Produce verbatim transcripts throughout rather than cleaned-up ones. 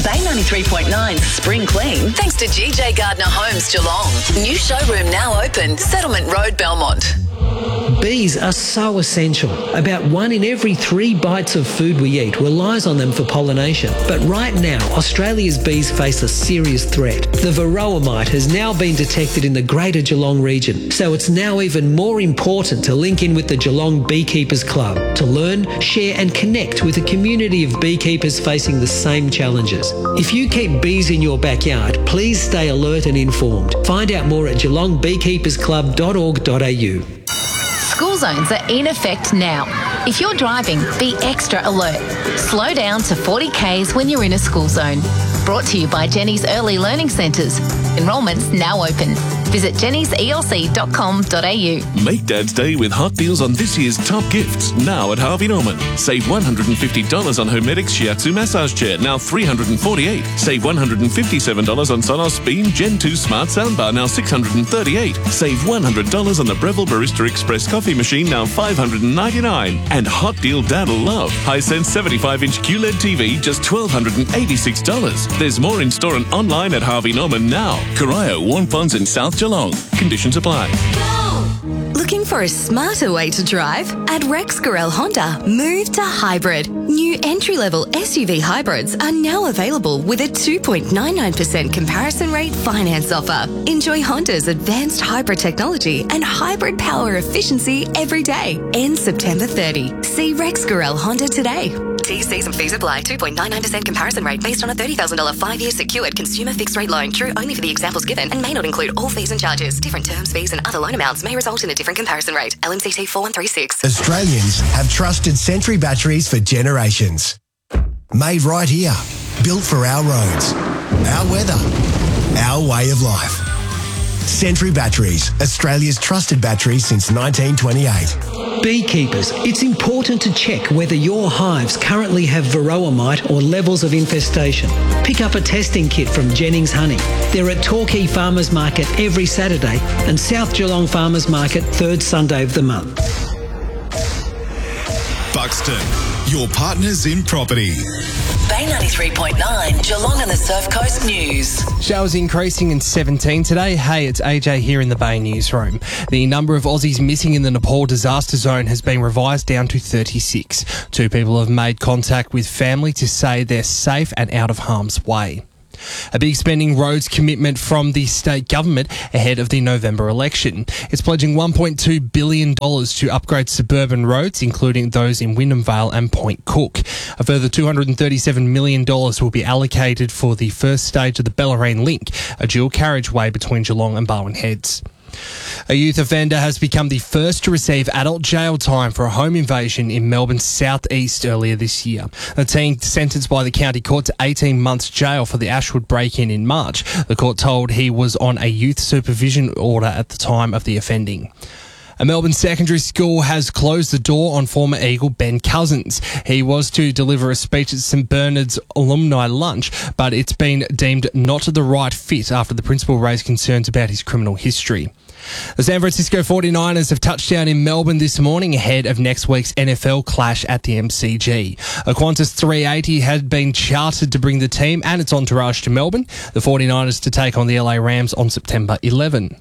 Bay ninety-three point nine's Spring Clean, thanks to G J Gardner Homes Geelong. New showroom now open, Settlement Road, Belmont. Bees are so essential. About one in every three bites of food we eat relies on them for pollination. But right now, Australia's bees face a serious threat. The varroa mite has now been detected in the Greater Geelong region, so it's now even more important to link in with the Geelong Beekeepers Club to learn, share and connect with a community of beekeepers facing the same challenges. If you keep bees in your backyard, please stay alert and informed. Find out more at geelong beekeepers club dot org dot a u. School zones are in effect now. If you're driving, be extra alert. Slow down to forty kays when you're in a school zone. Brought to you by Jenny's Early Learning Centres. Enrolment's now open. Visit jennys e l c dot com dot a u. Make Dad's Day with hot deals on this year's top gifts, now at Harvey Norman. Save one hundred fifty dollars on Homedics Shiatsu Massage Chair, now three hundred forty-eight dollars. Save one hundred fifty-seven dollars on Sonos Beam Gen two Smart Soundbar, now six hundred thirty-eight dollars. Save one hundred dollars on the Breville Barista Express Coffee Machine, now five hundred ninety-nine dollars. And hot deal Dad'll love. Hisense seventy-five inch Q L E D T V, just one thousand two hundred eighty-six dollars. There's more in store and online at Harvey Norman now. Corio, Warm Ponds in South Geelong. Conditions apply. Looking for a smarter way to drive? At Rex Gorel Honda, move to hybrid. New entry-level S U V hybrids are now available with a two point nine nine percent comparison rate finance offer. Enjoy Honda's advanced hybrid technology and hybrid power efficiency every day. Ends September thirtieth. See Rex Gorel Honda today. T Cs and fees apply. two point nine nine percent comparison rate based on a thirty thousand dollars five-year secured consumer fixed-rate loan. True only for the examples given and may not include all fees and charges. Different terms, fees and other loan amounts may result in a different comparison rate. L M C T four one three six. Australians have trusted Sentry batteries for generations. Made right here. Built for our roads, our weather, our way of life. Sentry Batteries, Australia's trusted battery since nineteen twenty-eight. Beekeepers, it's important to check whether your hives currently have varroa mite or levels of infestation. Pick up a testing kit from Jennings Honey. They're at Torquay Farmers Market every Saturday and South Geelong Farmers Market third Sunday of the month. Buxton, your partners in property. Bay ninety-three point nine, Geelong and the Surf Coast News. Showers increasing in seventeen today. Hey, it's A J here in the Bay newsroom. The number of Aussies missing in the Nepal disaster zone has been revised down to thirty-six. Two people have made contact with family to say they're safe and out of harm's way. A big spending roads commitment from the state government ahead of the November election. It's pledging one point two billion dollars to upgrade suburban roads, including those in Wyndham Vale and Point Cook. A further two hundred thirty-seven million dollars will be allocated for the first stage of the Bellarine Link, a dual carriageway between Geelong and Barwon Heads. A youth offender has become the first to receive adult jail time for a home invasion in Melbourne's southeast earlier this year. The teen sentenced by the county court to eighteen months jail for the Ashwood break-in in March. The court told he was on a youth supervision order at the time of the offending. A Melbourne secondary school has closed the door on former Eagle Ben Cousins. He was to deliver a speech at St Bernard's alumni lunch, but it's been deemed not the right fit after the principal raised concerns about his criminal history. The San Francisco forty-niners have touched down in Melbourne this morning ahead of next week's N F L clash at the M C G. A Qantas three eighty had been chartered to bring the team and its entourage to Melbourne. The forty-niners to take on the L A Rams on September eleventh.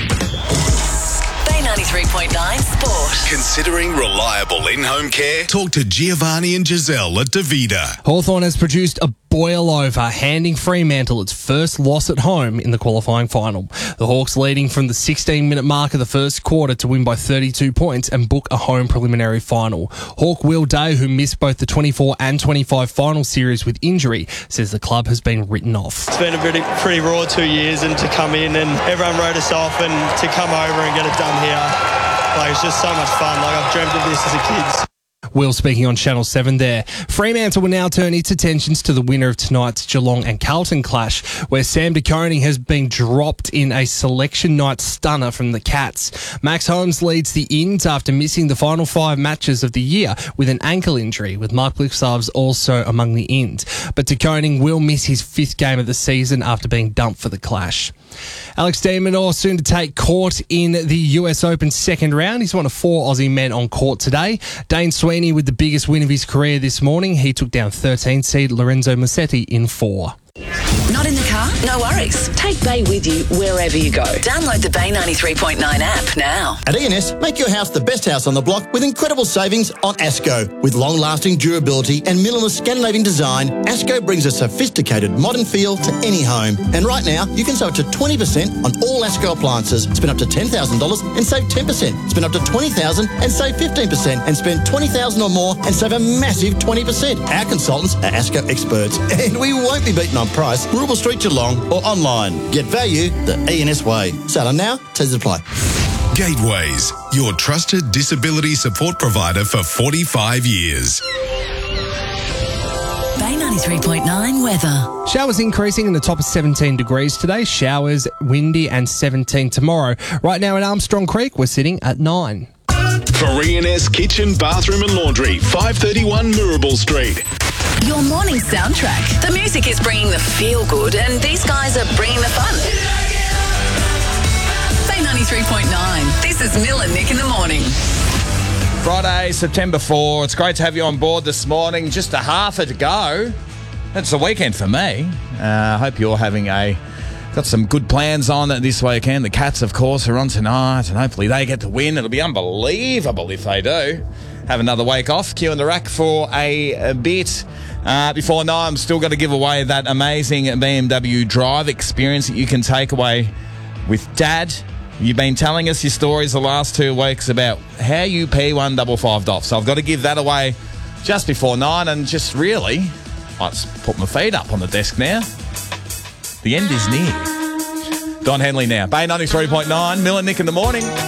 ninety-three point nine Sport. Considering reliable in-home care? Talk to Giovanni and Giselle at Davida. Hawthorn has produced a boil-over, handing Fremantle its first loss at home in the qualifying final. The Hawks leading from the sixteen-minute mark of the first quarter to win by thirty-two points and book a home preliminary final. Hawk Will Day, who missed both the twenty-four and twenty-five final series with injury, says the club has been written off. It's been a pretty, pretty raw two years, and to come in and everyone wrote us off, and to come over and get it done here, like, it's just so much fun. Like, I've dreamt of this as a kid. Will speaking on Channel seven there. Fremantle will now turn its attentions to the winner of tonight's Geelong and Carlton clash, where Sam De Koning has been dropped in a selection night stunner from the Cats. Max Holmes leads the Ins after missing the final five matches of the year with an ankle injury, with Mark Blicavs also among the Ins. But De Koning will miss his fifth game of the season after being dumped for the clash. Alex de Minaur soon to take court in the U S Open second round. He's one of four Aussie men on court today. Dane Swan Sweeney with the biggest win of his career this morning. He took down thirteen seed Lorenzo Musetti in four. Not in the car? No worries. Take Bay with you wherever you go. Download the Bay ninety-three point nine app now. At E N S, make your house the best house on the block with incredible savings on ASCO. With long-lasting durability and minimalist Scandinavian design, ASCO brings a sophisticated modern feel to any home. And right now, you can save up to twenty percent on all ASCO appliances. Spend up to ten thousand dollars and save ten percent. Spend up to twenty thousand dollars and save fifteen percent. And spend twenty thousand dollars or more and save a massive twenty percent. Our consultants are ASCO experts, and we won't be beaten on price. Rubble Street Geelong or online. Get value the E N S way. Sell now, T's apply. Gateways, your trusted disability support provider for forty-five years. Bay ninety-three point nine weather. Showers increasing in the top of seventeen degrees today. Showers, windy and seventeen tomorrow. Right now at Armstrong Creek, we're sitting at nine. For E N S Kitchen, Bathroom and Laundry, five thirty-one Mirabel Street. Your morning soundtrack. The music is bringing the feel good and these guys are bringing the fun. Bay ninety-three point nine. This is Mill and Nick in the morning. Friday, September fourth. It's great to have you on board this morning. Just a half a to go. It's the weekend for me. I uh, hope you're having a... Got some good plans on this weekend. The Cats, of course, are on tonight, and hopefully they get to win. It'll be unbelievable if they do. Have another wake off. Q in the rack for a, a bit. Uh, before nine, I'm still going to give away that amazing B M W Drive experience that you can take away with Dad. You've been telling us your stories the last two weeks about how you P one five five D O F. So I've got to give that away just before nine, and just really, I just put my feet up on the desk now. The end is near. Don Henley now. Bay ninety-three point nine, Mill and Nick in the morning.